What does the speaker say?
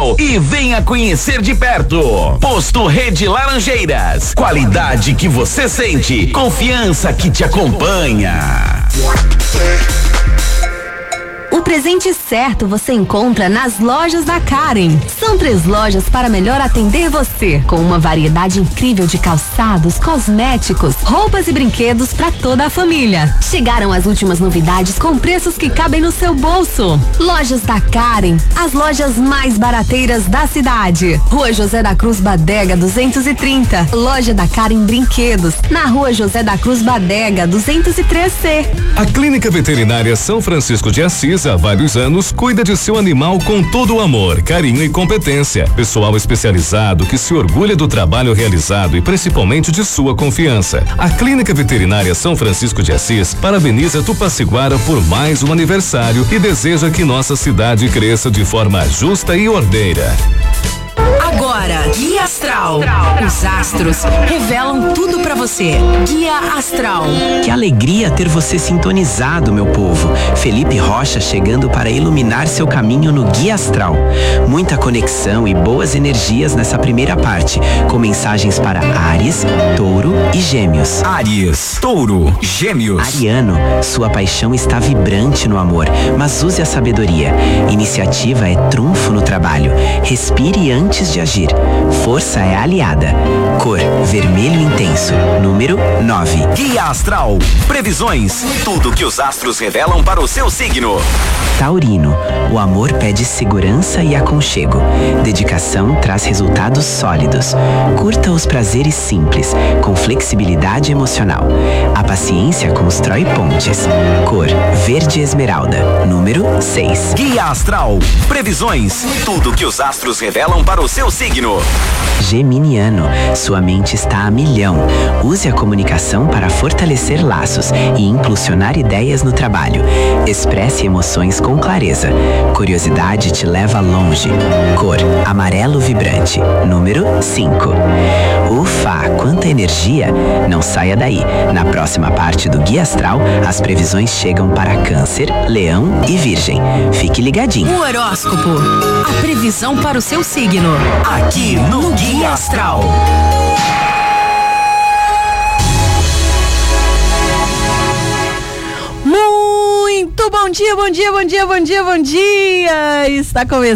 Astral e venha conhecer de perto. Posto Rede Laranjeiras, qualidade que você sente, confiança que te acompanha. O presente certo você encontra nas lojas da Karen. São 3 lojas para melhor atender você, com uma variedade incrível de calçados, cosméticos, roupas e brinquedos para toda a família. Chegaram as últimas novidades com preços que cabem no seu bolso. Lojas da Karen, as lojas mais barateiras da cidade. Rua José da Cruz Badega 230. Loja da Karen Brinquedos, na Rua José da Cruz Badega 203C. A Clínica Veterinária São Francisco de Assis, há vários anos, cuida de seu animal com todo o amor, carinho e competência. Pessoal especializado que se orgulha do trabalho realizado e principalmente de sua confiança. A Clínica Veterinária São Francisco de Assis parabeniza Tupaciguara por mais um aniversário e deseja que nossa cidade cresça de forma justa e ordeira. Agora, Guia Astral. Os astros revelam tudo pra você. Guia Astral. Que alegria ter você sintonizado, meu povo. Felipe Rocha chegando para iluminar seu caminho no Guia Astral. Muita conexão e boas energias nessa primeira parte, com mensagens para Áries, Touro e Gêmeos. Áries, Touro, Gêmeos. Ariano, sua paixão está vibrante no amor, mas use a sabedoria. Iniciativa é trunfo no trabalho. Respire antes de agir. Força é aliada. Cor, vermelho intenso. Número 9. Guia Astral. Previsões. Tudo que os astros revelam para o seu signo. Taurino, o amor pede segurança e aconchego. Dedicação traz resultados sólidos. Curta os prazeres simples, com flexibilidade emocional. A paciência constrói pontes. Cor, verde esmeralda. Número 6. Guia Astral. Previsões. Tudo que os astros revelam para o seu signo. Geminiano, sua mente está a milhão. Use a comunicação para fortalecer laços e impulsionar ideias no trabalho. Expresse emoções com clareza. Curiosidade te leva longe. Cor, amarelo vibrante. Número 5. Ufa, quanta energia! Não saia daí. Na próxima parte do Guia Astral, as previsões chegam para Câncer, Leão e Virgem. Fique ligadinho. O horóscopo. A previsão para o seu signo. Aqui no Guia Astral. Muito bom dia, bom dia, bom dia, bom dia, bom dia! Está começando